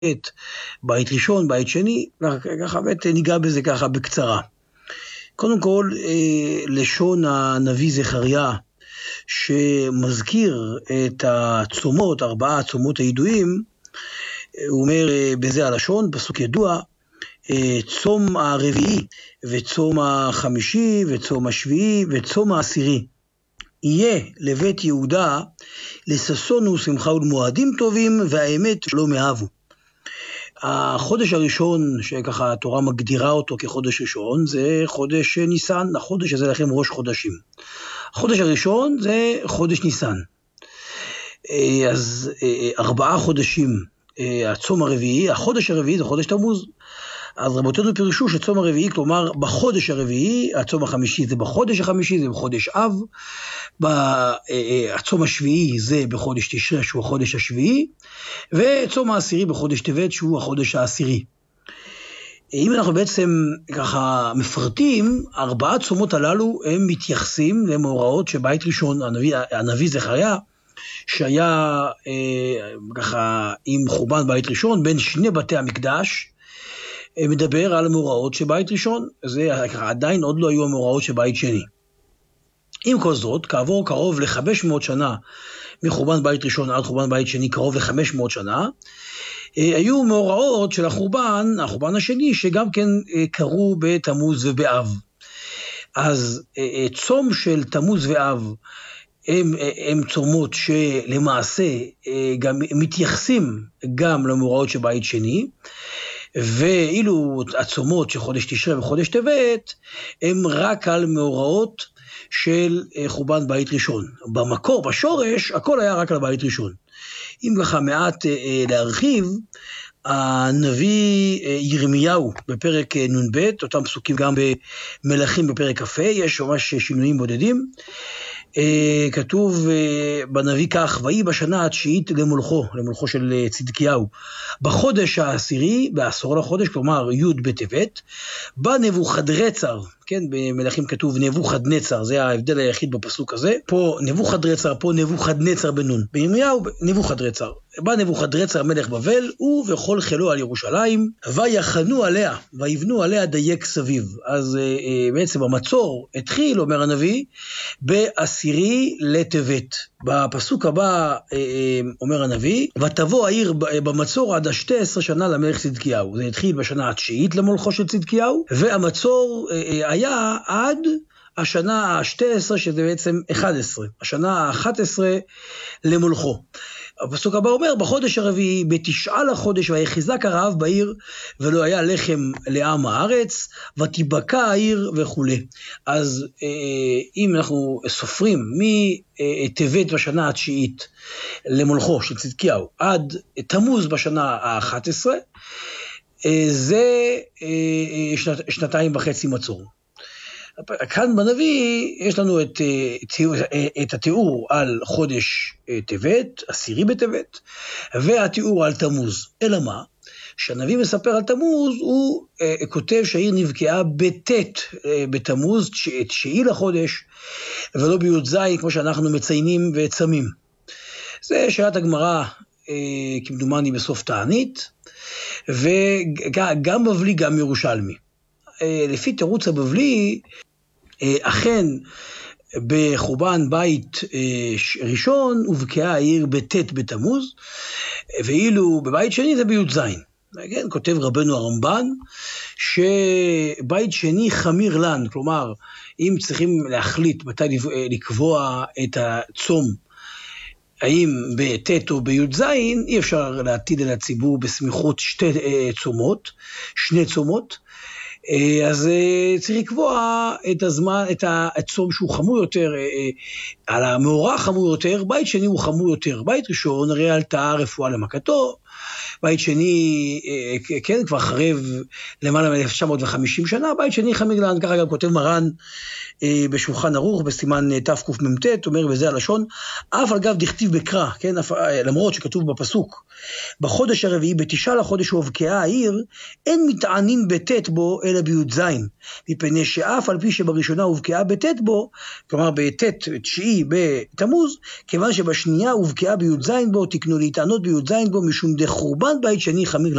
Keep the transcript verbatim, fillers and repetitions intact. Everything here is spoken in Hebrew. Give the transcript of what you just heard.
בית ראשון, בית שני, ככה באמת ניגע בזה ככה בקצרה. קודם כל, לשון הנביא זכריה, שמזכיר את הצומות, ארבעה הצומות הידועים, הוא אומר בזה הלשון, פסוק ידוע, צום הרביעי וצום החמישי וצום השביעי וצום העשירי. יהיה לבית יהודה לששון ושמחה ולמועדים טובים והאמת לא מאהבו. החודש הראשון שככה התורה מגדירה אותו כחודש ראשון זה חודש ניסן, החודש הזה לכם ראש חודשים. החודש הראשון זה חודש ניסן. אז ארבעה חודשים הצום הרביעי, החודש הרביעי זה חודש תמוז. אז רבותינו פירשו שצום הרביעי, כלומר בחודש הרביעי, הצום החמישי זה בחודש החמישי, זה בחודש אב, הצום השביעי זה בחודש תשרי שהוא החודש השביעי, וצום העשירי בחודש טבת שהוא החודש העשירי. אם אנחנו בעצם ככה מפרטים, ארבעה צומות הללו הם מתייחסים למאורעות שבית ראשון, הנביא, הנביא זכריה, שהיה אה, ככה עם חורבן בית ראשון, בין שני בתי המקדש, מדבר על המאורעות שבית ראשון, זה עדיין עוד לא היו המאורעות שבית שני. עם כל זאת, כעבור קרוב ל-חמש מאות שנה מחורבן בית ראשון עד חורבן בית שני, קרוב ל-חמש מאות שנה, היו מאורעות של החורבן, החורבן השני, שגם כן קרו בתמוז ובאב. אז צום של תמוז ואב, הם, הם צומות שלמעשה גם מתייחסים גם למאורעות שבית שני, ואילו הצומות של חודש תשרי וחודש טבת הם רק על מאורעות של חורבן בית ראשון. במקור, בשורש, הכל היה רק על בית ראשון. אם ככה מעט להרחיב, הנביא ירמיהו בפרק נ"ב, אותם פסוקים גם במלכים בפרק כ"ה, יש ממש שינויים בודדים. כתוב בנביא כך, ויהי בשנה התשיעית למולכו, למולכו של צדקיהו, בחודש העשירי, בעשור לחודש, כלומר י' בטבת, בא נבוכדרצר, כן, במלכים כתוב נבוכדנצר, זה ההבדל היחיד בפסוק הזה, פה נבוכדרצר, פה נבוכדנצר בנון, בירמיהו נבוכדרצר, בא נבוכדרצר מלך בבל, הוא וכל חילו על ירושלים, ויחנו עליה, ויבנו עליה דייק סביב. אז בעצם המצור התחיל, אומר הנביא, בעשירי לטבת. בפסוק הבא אומר הנביא, ותבוא העיר במצור עד ה-שתים עשרה שנה למלך צדקיהו. זה התחיל בשנה התשיעית למולכו של צדקיהו, והמצור היה עד השנה ה-שתים עשרה, שזה בעצם אחת עשרה, השנה ה-אחת עשרה למולכו. הפסוק הבא אומר, בחודש הרביעי, בתשעה לחודש, ויחזק הרעב בעיר, ולא היה לחם לעם הארץ, ותיבקע העיר וכו'. אז אם אנחנו סופרים מטבת בשנה התשיעית למולכו של צדקיהו, עד תמוז בשנה ה-אחת עשרה, זה שנתיים וחצי מצור. כאן בנביא יש לנו את, את התיאור על חודש טבת, עשירי בטבת, והתיאור על תמוז. אלא מה? שהנביא מספר על תמוז, הוא כותב שהעיר נבקעה בט' בתמוז, תשיעי לחודש, ולא בי"ז כמו שאנחנו מציינים וצמים. זה שאלת הגמרא, כמדומני בסוף תענית, וגם בבלי גם ירושלמי. לפי תירוץ הבבלי, אכן בחורבן בית ראשון הובקעה העיר בט' בתמוז, ואילו בבית שני זה בי"ז. כן, כותב רבנו הרמב"ן שבית שני חמיר לן, כלומר אם צריכים להחליט מתי לקבוע את הצום, האם בט' או בי"ז, אי אפשר להטיל על הציבור בסמיכות שתי צומות, שני צומות, אז צריך לקבוע את הזמן, את הצום שהוא חמור יותר, על המאורע חמור יותר, בית שני הוא חמור יותר, בית ראשון הרי עלתה רפואה למכתו, בית שני, כן, כבר חרב למעלה מ-אלף תשע מאות וחמישים שנה, בית שני חמיר לן, ככה גם כותב מרן בשולחן ערוך, בסימן תקמ"ט, אומר בזה הלשון, אף על גב דכתיב בקרא, כן, למרות שכתוב בפסוק, בחודש הרביעי, בתשעה לחודש הובקעה העיר, אין מתענים בט' בו, אלא בי"ז, מפני שאף על פי שבראשונה הובקעה בט' בו, כלומר בט' תשיעי בתמוז, כיוון שבשנייה הובקעה בי"ז בו, תקנו להתענות בי"ז בו, משום דחו, חורבן בית שני חמיר